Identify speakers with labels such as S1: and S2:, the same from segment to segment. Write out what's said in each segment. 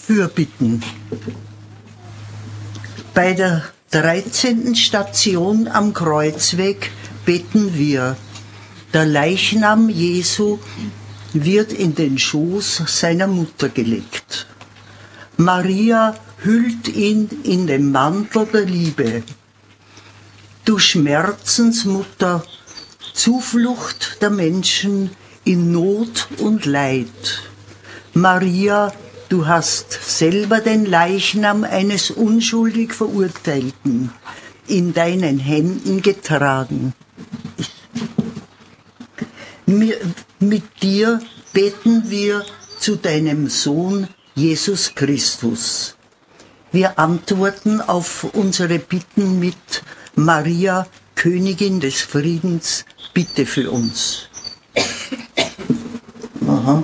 S1: Fürbitten. Bei der 13. Station am Kreuzweg beten wir. Der Leichnam Jesu wird in den Schoß seiner Mutter gelegt. Maria hüllt ihn in den Mantel der Liebe. Du Schmerzensmutter, Zuflucht der Menschen in Not und Leid. Maria, du hast selber den Leichnam eines unschuldig Verurteilten in deinen Händen getragen. Mit dir beten wir zu deinem Sohn Jesus Christus. Wir antworten auf unsere Bitten mit: Maria, Königin des Friedens, bitte für uns. Aha.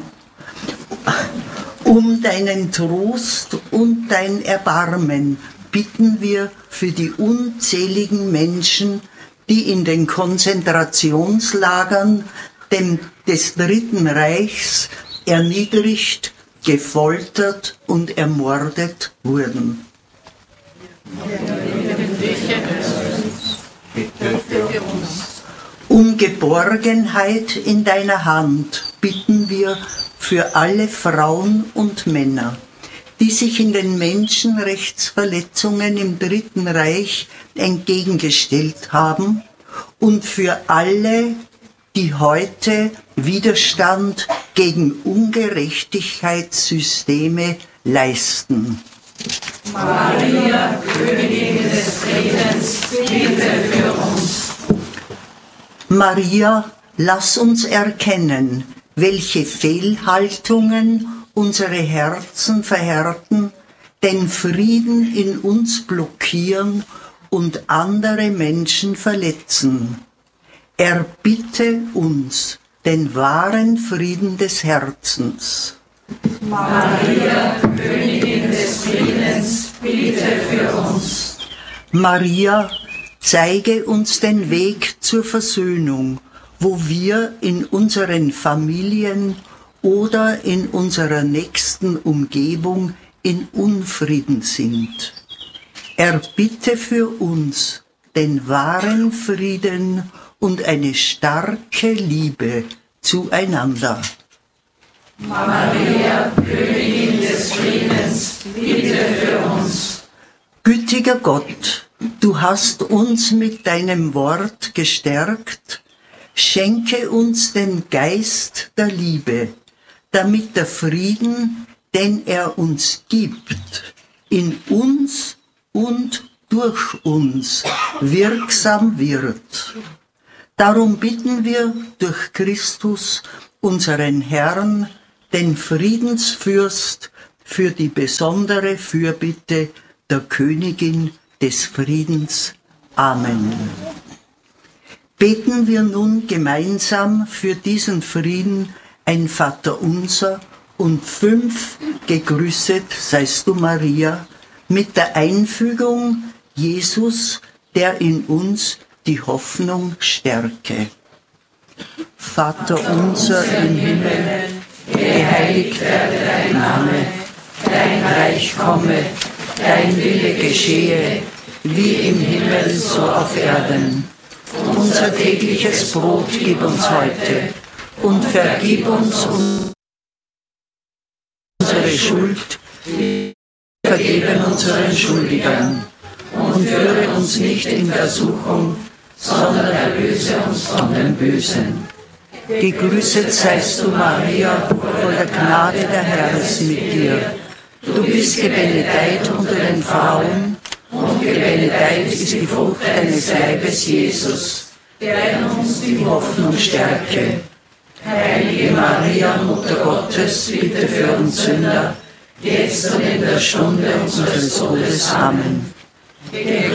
S1: Um deinen Trost und dein Erbarmen bitten wir für die unzähligen Menschen, die in den Konzentrationslagern des Dritten Reichs erniedrigt, gefoltert und ermordet wurden. Um Geborgenheit in deiner Hand bitten wir für alle Frauen und Männer, die sich in den Menschenrechtsverletzungen im Dritten Reich entgegengestellt haben, und für alle, die heute Widerstand gegen Ungerechtigkeitssysteme leisten.
S2: Maria, Königin des Friedens, bitte für uns.
S1: Maria, lass uns erkennen, welche Fehlhaltungen unsere Herzen verhärten, den Frieden in uns blockieren und andere Menschen verletzen. Erbitte uns den wahren Frieden des Herzens.
S2: Maria, Königin des Friedens, bitte für uns.
S1: Maria, zeige uns den Weg zur Versöhnung, wo wir in unseren Familien oder in unserer nächsten Umgebung in Unfrieden sind. Erbitte für uns den wahren Frieden und eine starke Liebe zueinander.
S2: Maria, Königin des Friedens, bitte für uns.
S1: Gütiger Gott, du hast uns mit deinem Wort gestärkt. Schenke uns den Geist der Liebe, damit der Frieden, den er uns gibt, in uns und durch uns wirksam wird. Darum bitten wir durch Christus, unseren Herrn, den Friedensfürst, für die besondere Fürbitte der Königin des Friedens. Amen. Beten wir nun gemeinsam für diesen Frieden ein Vaterunser und 5 Gegrüßet seist du, Maria, mit der Einfügung: Jesus, der in uns die Hoffnung stärke. Vater unser im Himmel, geheiligt werde dein Name, dein Reich komme, dein Wille geschehe, wie im Himmel so auf Erden. Unser tägliches Brot gib uns heute und vergib uns unsere Schuld, wir vergeben unseren Schuldigern, und führe uns nicht in Versuchung, sondern erlöse uns von dem Bösen. Gegrüßet seist du, Maria, voller Gnade, der Herr ist mit dir. Du bist gebenedeit unter den Frauen, und gebenedeit ist die Frucht deines Leibes, Jesus, der in uns die Hoffnung stärke. Heilige Maria, Mutter Gottes, bitte für uns Sünder, jetzt und in der Stunde unseres Todes. Amen.